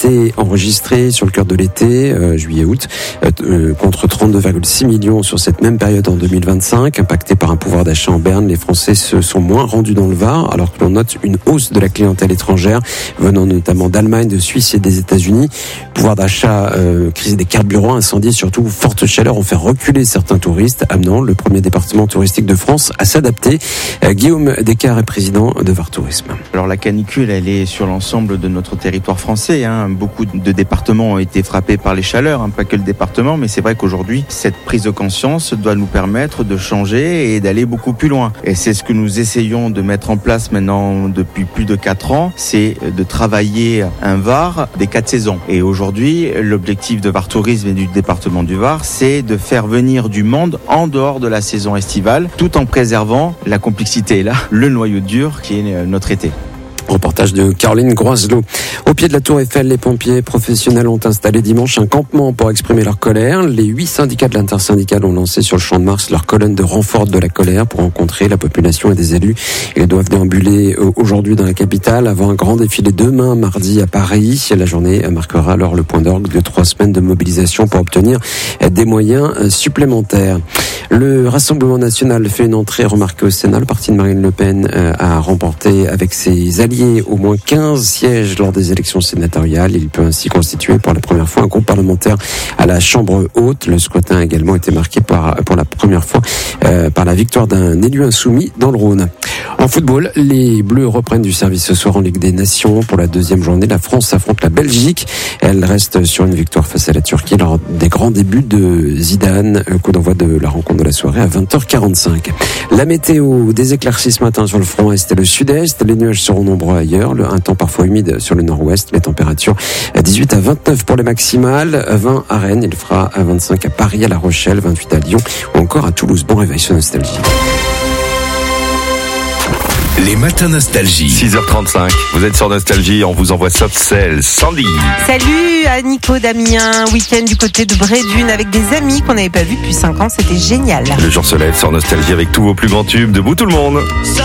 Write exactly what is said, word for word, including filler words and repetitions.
d'activité enregistrée sur le cœur de l'été, euh, juillet-août, euh, contre trente-deux virgule six millions sur cette même période en deux mille vingt-cinq. Impactés par un pouvoir d'achat en berne, les Français se sont moins rendus dans le Var, alors que l'on note une hausse de la clientèle étrangère, venant notamment d'Allemagne, de Suisse et des États-Unis. Pouvoir d'achat, euh, crise des carburants, incendie et surtout forte chaleur ont fait reculer certains touristes, amenant le premier département touristique de France à s'adapter. Euh, Guillaume Descartes est président de Var Tourisme. Alors la canicule, elle est sur l'ensemble de notre territoire français. Hein. Beaucoup de départements ont été frappés par les chaleurs, hein, pas que le département, mais c'est vrai qu'aujourd'hui, cette prise de conscience doit nous permettre de changer et d'aller beaucoup plus loin. Et c'est ce que nous essayons de mettre en place maintenant depuis plus de quatre ans, c'est de travailler un Var des quatre saisons. Et aujourd'hui, l'objectif de Var Tourisme et du département du Var, c'est de faire venir du monde en dehors de la saison estivale, tout en préservant la complexité et là, le noyau dur qui est notre été. Reportage de Caroline Groiselot. Au pied de la Tour Eiffel, les pompiers professionnels ont installé dimanche un campement pour exprimer leur colère. Les huit syndicats de l'intersyndicale ont lancé sur le Champ de Mars leur colonne de renfort de la colère pour rencontrer la population et des élus. Ils doivent déambuler aujourd'hui dans la capitale avant un grand défilé demain, mardi, à Paris. La journée marquera alors le point d'orgue de trois semaines de mobilisation pour obtenir des moyens supplémentaires. Le Rassemblement national fait une entrée remarquée au Sénat. Le parti de Marine Le Pen a remporté avec ses alliés au moins quinze sièges lors des élections sénatoriales. Il peut ainsi constituer pour la première fois un groupe parlementaire à la Chambre haute. Le scrutin a également été marqué par, pour la première fois euh, par la victoire d'un élu insoumis dans le Rhône. En football, les Bleus reprennent du service ce soir en Ligue des Nations. Pour la deuxième journée, la France affronte la Belgique. Elle reste sur une victoire face à la Turquie lors des grands débuts de Zidane. Coup d'envoi de la rencontre de la soirée à vingt heures quarante-cinq. La météo, des éclaircies ce matin sur le front est et le sud-est. Les nuages seront nombreux ailleurs. Un temps parfois humide sur le nord-ouest. Les températures à dix-huit à vingt-neuf pour les maximales. vingt à Rennes. Il fera à vingt-cinq à Paris, à La Rochelle, vingt-huit à Lyon ou encore à Toulouse. Bon réveil sur Nostalgie. Les matins Nostalgie. six heures trente-cinq. Vous êtes sur Nostalgie. On vous envoie Soft Cell. Sandy. Salut à Nico, Damien. Week-end du côté de Brédune avec des amis qu'on n'avait pas vus depuis cinq ans. C'était génial. Le jour se lève sur Nostalgie avec tous vos plus grands tubes. Debout tout le monde.